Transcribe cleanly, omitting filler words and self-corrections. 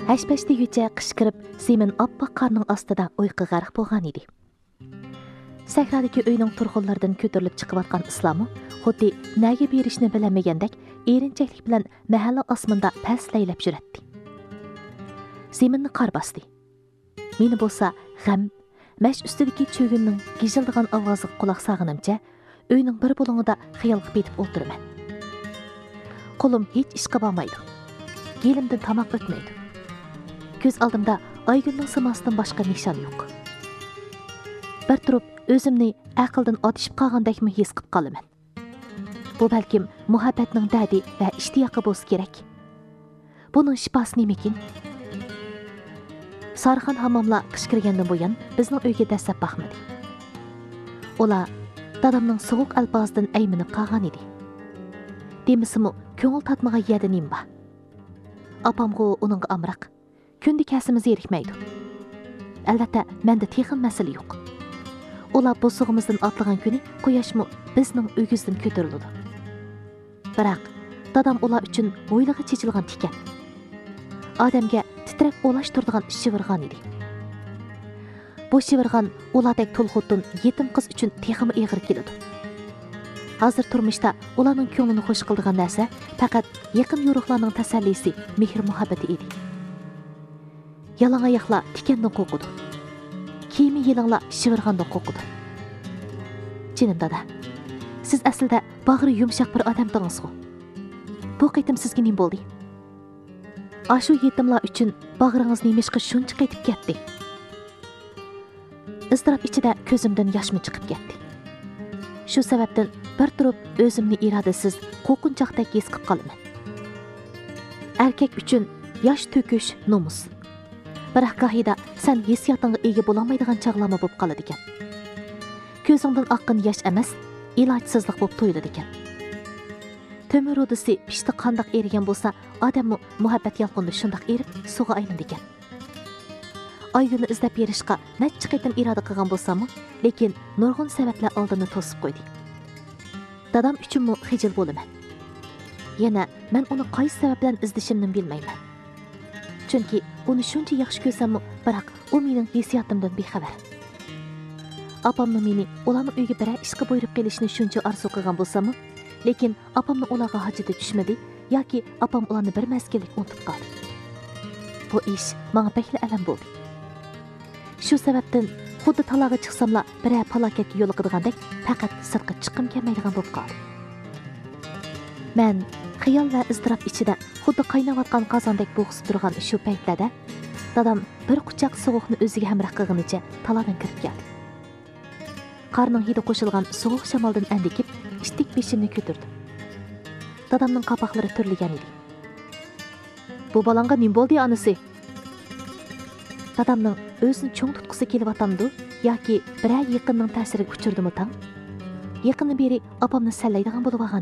Әшпәштегече qishqirib, Semin oppoq qarning ostida uyqu g'arq bo'lgan edi. Sahradagi uyning turg'unlaridan ko'tarilib chiqayotgan islomi xuddi naga berishni bilmagandek erinchaklik bilan mahalla osmonda pastlaylab yuradi. Seminni qor bosdi. Meni bo'lsa g'am, mash ustidagi cho'ginning gijildigan ovoziga quloq sag'inimcha, uyning bir bo'lingida xiyolga betib o'tiraman. Qo'lim hech ishga bormaydi. Gelimdan tomoq o'tmaydi. Ko'z oldimda Aygulning simosidan boshqa nishon yo'q. Bir turib o'zimni aqldan otishib qolgandekmi his qilib qolaman. Bu balkim muhabbatning dadi va ishtiyoqi bo'lsa kerak. Buning shifosi nimikin? Sarxon hammomlar qish kirgandan buyon bizning uyga dastlab baxmadi. Ular dadamning sovuq alpozdan ayminib qolgan edi. Demisimi ko'ngil tatmaga yedi nimba. Apamg'u uningga amriq. Kundi kasimiz erikmaydi. Albatta, menda texin masala yo'q. Ular bosug'imizdan otlagan kuni quyoshmi bizning uygizdan ko'tariladi. Biroq dadam ular uchun o'ylig'i chechilgan tikan. Odamga titrab o'lashtiradigan shivirg'an edi. Bu shivirg'an ulardek to'lg'utdan yetim qiz uchun teximi eg'ir keladi. Hozir turmushda ularning ko'nglini xush qiladigan narsa faqat yaqin yo'riqlarning tasallisi, mehr muhabbati edi. Yalan oyoqlar tikandan qo'rqidi. Kiyimi yelanglar shivirg'andan qo'rqidi. Jinim dada, siz aslida bag'ri yumshoq bir odamdingiz-ku. Bu qitim sizga nim bo'ldi? Ashu yetimlar uchun bag'ringizni yemishga shuncha qaytib ketdi. Iztirob ichida ko'zimdan yoshmi chiqib ketdi. Shu sababdan bir turib o'zimni irodasiz, qo'rqinchoqdek his qilib qolaman. Erkak uchun yosh to'kish nomus. Biroq gohida sen hissiyotingga ega bo'lolmaydigan chog'lama bo'lib qoladi ekan. Ko'zingdan oqqan yosh emas, ilojsizlik bo'lib to'yiladi ekan. Temir odisi pishti qandoq erigan bo'lsa, odamni muhabbat yalqinida shundoq erib, suvga aylandi ekan. Aygulni izlab berishga necha qitim iroda qilgan bo'lsam, lekin nurg'un sabablar oldini to'sib qo'ydi. Dadam uchunmi xijil bo'laman. Yana men uni qaysi sabab bilan izlashimni bilmayman. Chunki uni shuncha yaxshi ko'rsam, biroq u mening hissiyotimdan bexabar. Apamni meni ularning uyga biror ishga buyurib kelishni shuncha orzu qilgan bo'lsam, lekin apamni ularga hojati tushmadi yoki apam ularni bir mazgillik unutib qoldi. Bu ish menga bekli alam bo'ldi. Shu sababdan xuddi taloqqa chiqsamlar biror falokatga yo'liqadigandek faqat sirtqa chiqqim kelmaydigan bo'lib qoldi. Men xiyol va iztirob ichida xuddi qaynayotgan qozondek bo'g'sib turgan shu paytlarda dadam bir quchoq sovuqni o'ziga hamroh qilganicha talodan kirib keldi. Qarning hidi qo'shilgan sovuq shamoldan andikib, ishtik beshimni ko'tardi. Dadamning qapoqlari turligan edi. Bu balanga nim bo'ldi onasi? Dadamning o'zini cho'ng tutqisi kelyaptamdi yoki biror yaqinning ta'siriga uchurdimi tang? Yaqinni beri opamni sallaydigan bo'lib olgan.